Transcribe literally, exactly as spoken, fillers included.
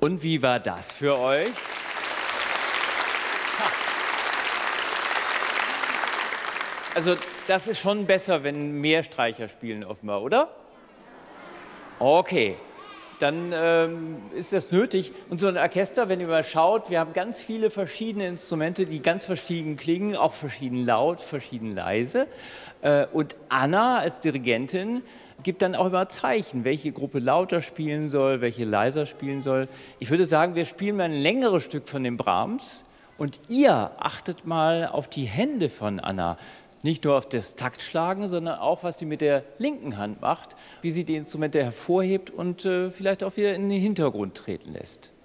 Und wie war das für euch? Also das ist schon besser, wenn mehr Streicher spielen offenbar, oder? Okay, dann ähm, ist das nötig. Und so ein Orchester, wenn ihr mal schaut, wir haben ganz viele verschiedene Instrumente, die ganz verschieden klingen, auch verschieden laut, verschieden leise. Äh, und Anna als Dirigentin gibt dann auch immer Zeichen, welche Gruppe lauter spielen soll, welche leiser spielen soll. Ich würde sagen, wir spielen mal ein längeres Stück von dem Brahms und ihr achtet mal auf die Hände von Anna. Nicht nur auf das Taktschlagen, sondern auch, was sie mit der linken Hand macht, wie sie die Instrumente hervorhebt und äh, vielleicht auch wieder in den Hintergrund treten lässt.